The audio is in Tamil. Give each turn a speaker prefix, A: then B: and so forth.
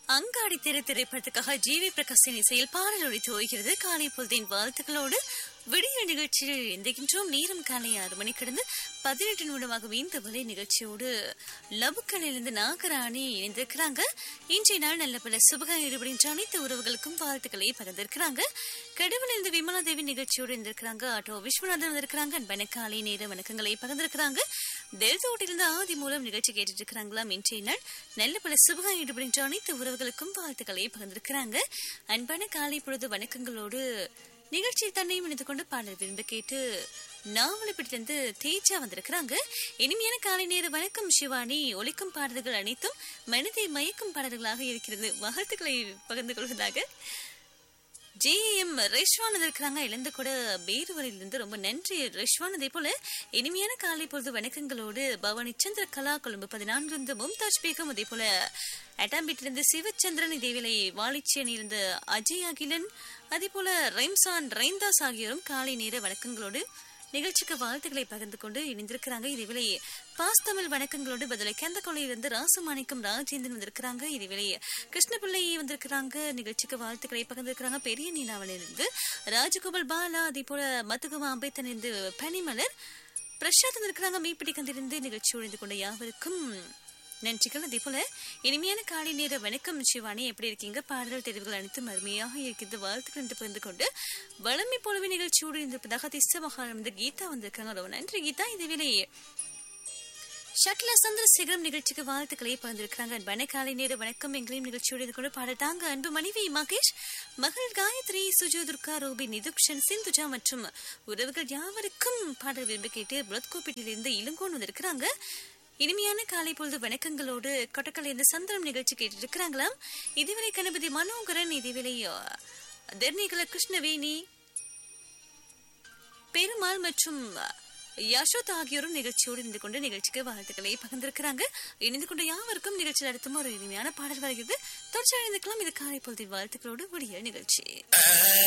A: அங்காடி திரை திரைப்படத்துக்காக ஜிவி பிரகாஷின் இசையில் பாடல் ஒழித்து ஓய்கிறது. காலை பொழுதின் வாழ்த்துக்களோடு விடிய நிகழ்ச்சியில் இருந்திருக்கின்றோம். நேரம் காலை 6 மணி கடந்து 18 நிமிடமாக இந்த வலை நிகழ்ச்சியோடு லபுக்கலிலிருந்து நாகராணி இணைந்திருக்கிறாங்க. இன்றைய நாள் நல்ல பல சுபகாரம் ஈடுபடுகின்ற அனைத்து உறவுகளுக்கும் வாழ்த்துக்களை பகிர்ந்திருக்கிறாங்க. கடவுளிலிருந்து விமலா தேவி நிகழ்ச்சியோடு இருந்திருக்கிறாங்க. ஆட்டோ விஸ்வநாதன் வந்திருக்கிறாங்க. அன்பான காலை நேர வணக்கங்களை பகிர்ந்திருக்கிறாங்க. டெல்தோட்டிலிருந்து ஆதி மூலம் நிகழ்ச்சி கேட்டுட்டு இருக்கிறாங்களாம். இன்றைய நாள் நல்ல பல சுபகாரம் ஈடுபடுகின்ற அனைத்து உறவுகளுக்கும் வாழ்த்துக்களை பகிர்ந்திருக்கிறாங்க. அன்பான காலை பொழுது வணக்கங்களோடு நிகழ்ச்சி தன்னையும் இணைந்து கொண்டு பாடல் விரும்ப கேட்டு நாவலப்பட்டிலிருந்து தேஜா வந்திருக்கிறாங்க. இனிமையான காலை நேர வணக்கம் சிவானி. ஒலிக்கும் பாடல்கள் அனைத்தும் மனதை மயக்கும் பாடல்களாக இருக்கிறது. வாழ்த்துக்களை பகிர்ந்து கொள்வதாக ஜேஎம் ரெஷ்வான் இருக்கிறாங்க. இழந்து கூட பேருவரையிலிருந்து ரொம்ப நன்றி ரெஷ்வான். அதே போல இனிமையான காலை பொழுது வணக்கங்களோடு பவானி சந்திர கலா கொழும்பு 14 மும்தாஜ் பேகம், அதே போல அட்டாம்பீட்டிலிருந்து சிவச்சந்திரன், இதேவேளை வாலிச்சியனிலிருந்து அஜய் அகிலன், அதே போல ரைம்சான் ரைந்தாஸ் ஆகியோரும் காலை நேர வணக்கங்களோடு நிகழ்ச்சிக்கு வாழ்த்துக்களை பகிர்ந்து கொண்டு இணைந்திருக்கிறாங்க. இதேவேளை பாஸ்தமிழ் வணக்கங்களோடு பதிலை கந்த கொலையிலிருந்து ராசமாணிக்கம் ராஜேந்திரன் வந்திருக்கிறாங்க. இதேவேளை கிருஷ்ணபிள்ளை வந்திருக்கிறாங்க. நிகழ்ச்சிக்கு வாழ்த்துக்களை பகிர்ந்திருக்கிறாங்க. பெரிய நீலாவலிருந்து ராஜகோபால் பாலா, அதே போல மத்துகுமா அம்பேத்தனிலிருந்து பனிமலர் பிரசாத் வந்திருக்கிறாங்க. மீப்பிடி கந்திலிருந்து நிகழ்ச்சி ஒழிந்து கொண்ட யாவருக்கும் நன்றிகள். அதே போல இனிமையான காலை நேர வணக்கம் சிவானி, எப்படி இருக்கீங்க? பாடல்கள் தெரிவுகள் அனைத்தும் அருமையாக இருக்கிறது. வாழ்த்துக்கள் என்று பகிர்ந்து கொண்டு வளமை போலவே நிகழ்ச்சியோடு இருந்திருப்பதாக திஸ்ஸ மகாரம் கீதா வந்திருக்காங்க. ரொம்ப நன்றி கீதா. இதேவேளை ஷட்லா சந்திரசேகரம் நிகழ்ச்சிக்கு வாழ்த்துக்களை பகிர்ந்திருக்கிறாங்க. அன்பான காலை நேர வணக்கம். எங்களையும் நிகழ்ச்சியோடு இருந்து கொண்டு பாடல் தாங்க. அன்பு மனைவி மகேஷ், மகள் காயத்ரி, சுஜு, துர்கா, ரோபி, நிதுக்ஷன், சிந்துஜா மற்றும் உறவுகள் யாவருக்கும் பாடல் விரும்ப கேட்டு புலத்கோப்பேட்டிலிருந்து இளங்கோன் வந்திருக்கிறாங்க. இனிமையான காலை பொழுது வணக்கங்களோடு கொட்டக்கலை இருந்து சந்திரம் நிகழ்ச்சி கேட்டு இருக்கிறாங்களாம். இதுவரை கணபதி மனோகரன், இதுவரை தர்ணிகல கிருஷ்ணவேணி, பெருமாள் மற்றும் யசோத் ஆகியோரும் நிகழ்ச்சியோடு இருந்து கொண்டு நிகழ்ச்சிக்கு வாழ்த்துக்களை பகிர்ந்திருக்கிறாங்க. இணைந்து கொண்டு யாவருக்கும் நிகழ்ச்சியில் அடுத்தும் ஒரு இனிமையான பாடல் வருகிறது. தொடர்ச்சி அணிந்துக்கலாம். இது காலை பொழுது வாழ்த்துக்களோடு விடிய நிகழ்ச்சி.